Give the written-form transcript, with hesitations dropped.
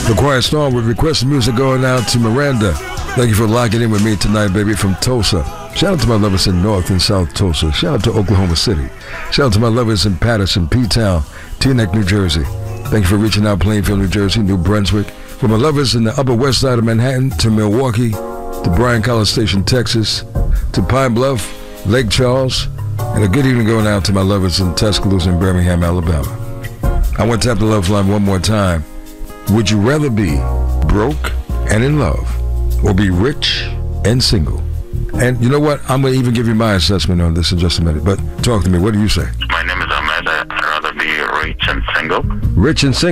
The Quiet Storm with requested music going out to Miranda. Thank you for locking in with me tonight, baby, from Tulsa. Shout out to my lovers in North and South Tulsa. Shout out to Oklahoma City. Shout out to my lovers in Patterson, P-Town, Teaneck, New Jersey. Thank you for reaching out Plainfield, New Jersey, New Brunswick. For my lovers in the Upper West Side of Manhattan, to Milwaukee, to Bryan College Station, Texas, to Pine Bluff, Lake Charles, and a good evening going out to my lovers in Tuscaloosa and Birmingham, Alabama. I want to tap the love line one more time. Would you rather be broke and in love or be rich and single? And you know what? I'm going to even give you my assessment on this in just a minute. But talk to me. What do you say? My name is Ahmed. I'd rather be rich and single. Rich and single.